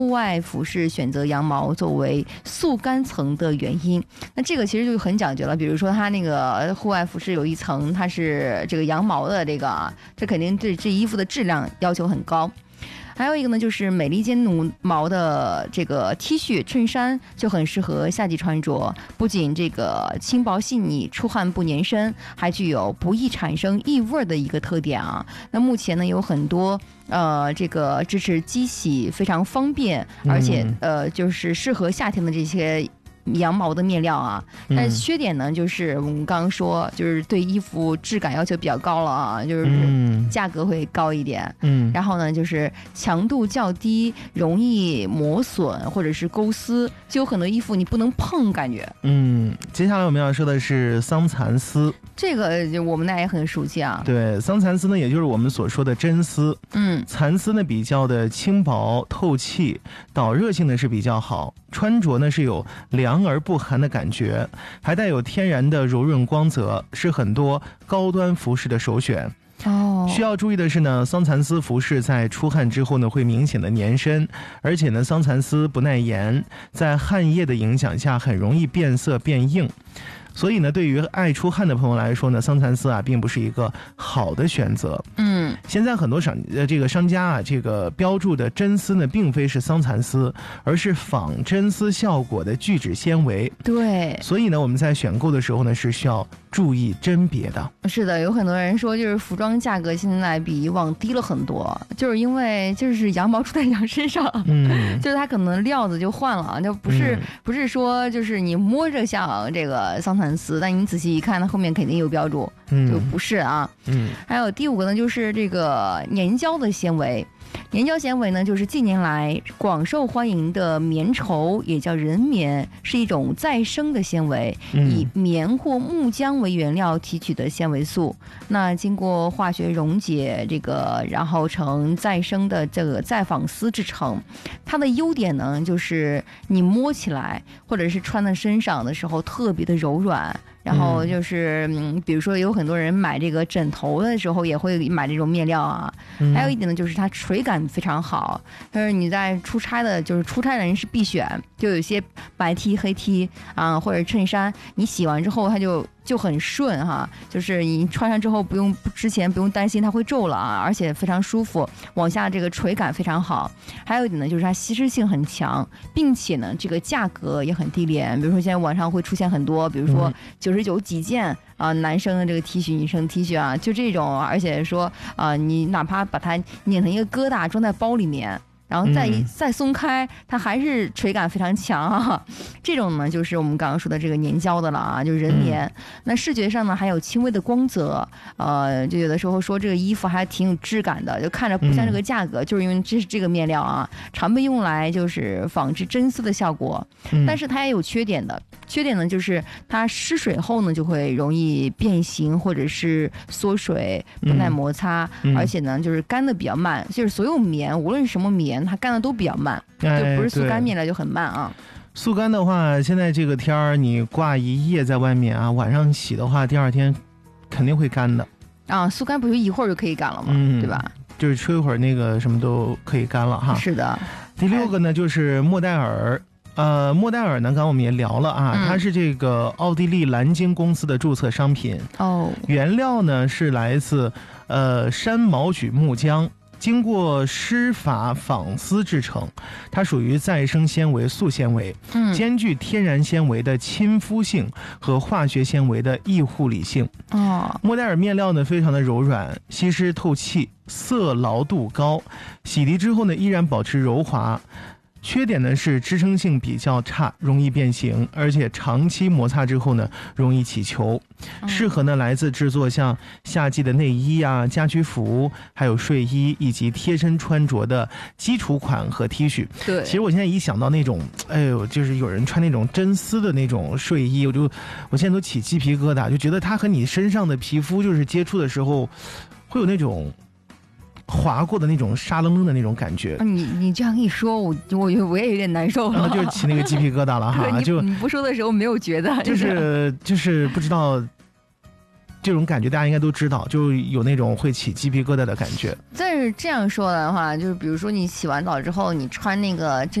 户外服饰选择羊毛作为速干层的原因。那这个其实就很讲究了，比如说它那个户外服饰有一层它是这个羊毛的，这肯定对这衣服的质量要求很高。还有一个呢，就是美利坚奴毛的这个 T 恤、衬衫就很适合夏季穿着，不仅这个轻薄细腻、出汗不粘身，还具有不易产生异味的一个特点啊。那目前呢，有很多这个支持机洗非常方便，而且就是适合夏天的这些羊毛的面料啊。但是缺点呢，就是我们刚刚说，就是对衣服质感要求比较高了啊，就是价格会高一点。然后呢，就是强度较低，容易磨损或者是勾丝，就有很多衣服你不能碰，感觉。 接下来我们要说的是桑蚕丝， 这个我们大家也很熟悉啊。 对，桑蚕丝呢，也就是我们所说的真丝。蚕丝呢比较的轻薄透气，导热性呢是比较好，穿着呢是有凉而不寒的感觉，还带有天然的柔润光泽，是很多高端服饰的首选。需要注意的是呢，桑蚕丝服饰在出汗之后呢会明显的粘身，而且呢桑蚕丝不耐盐，在汗液的影响下很容易变色变硬。所以呢，对于爱出汗的朋友来说呢，桑蚕丝啊并不是一个好的选择。现在很多商家啊，这个标注的真丝呢，并非是桑蚕丝，而是仿真丝效果的聚酯纤维。 对， 所以呢，我们在选购的时候呢，是需要注意甄别的。 是的，有很多人说，就是服装价格现在比以往低了很多，就是因为就是羊毛出在羊身上，就是它可能料子就换了，就不是说就是你摸着像这个桑蚕丝，但你仔细一看，它后面肯定有标注，就不是啊。还有第5个呢，就是这个粘胶的纤维。粘胶纤维呢，就是近年来广受欢迎的棉绸，也叫人棉，是一种再生的纤维，以棉或木浆为原料提取的纤维素。那经过化学溶解，然后成再生的这个再纺丝制成。它的优点呢，就是你摸起来或者是穿在身上的时候特别的柔软。然后就是比如说有很多人买这个枕头的时候也会买这种面料啊。还有一点呢，就是它垂感非常好，就是你在出差的人是必选，就有些白 T 黑 T 啊，或者衬衫，你洗完之后它就很顺哈，就是你穿上之后之前不用担心它会皱了啊，而且非常舒服，往下这个垂感非常好。还有一点呢，就是它吸湿性很强，并且呢这个价格也很低廉。比如说现在网上会出现很多，比如说99几件啊，男生的这个 T 恤，女生 T 恤啊，就这种，而且说你哪怕把它拧成一个疙瘩装在包里面，然后再松开，它还是垂感非常强啊。这种呢，就是我们刚刚说的这个粘胶的了啊，就是人棉。那视觉上呢，还有轻微的光泽，就有的时候说这个衣服还挺有质感的，就看着不像这个价格，就是因为这个面料啊，常被用来就是仿制真丝的效果。但是它也有缺点的，缺点呢就是它湿水后呢就会容易变形或者是缩水，不耐摩擦，而且呢就是干的比较慢，就是所有棉无论什么棉，它干的都比较慢，就不是速干面料就很慢啊。 速干的话，现在这个天儿，你挂一夜在外面啊，晚上洗的话，第2天肯定会干的啊。速干不就一会儿就可以干了吗？对吧？ 就是吹一会儿那个什么都可以干了哈。 是的。 第6个呢，就是莫代尔。莫代尔呢，刚刚我们也聊了啊，它是这个奥地利蓝鲸公司的注册商品。原料呢是来自山毛榉木浆。经过湿法纺丝制成，它属于再生纤维素纤维，兼具天然纤维的亲肤性和化学纤维的易护理性。莫代尔面料呢非常的柔软，吸湿透气，色牢度高，洗涤之后呢依然保持柔滑。缺点呢是支撑性比较差，容易变形，而且长期摩擦之后呢容易起球。适合呢来自制作像夏季的内衣啊、家居服，还有睡衣以及贴身穿着的基础款和 T 恤。 对， 其实我现在一想到那种，就是有人穿那种真丝的那种睡衣，我现在都起鸡皮疙瘩，就觉得它和你身上的皮肤就是接触的时候，会有那种划过的那种沙愣愣的那种感觉。 你这样一说，我也有点难受了， 就是起那个鸡皮疙瘩了哈。 你不说的时候没有觉得， 就是不知道这种感觉大家应该都知道，就有那种会起鸡皮疙瘩的感觉。 但是这样说的话，就是比如说你洗完澡之后，你穿那个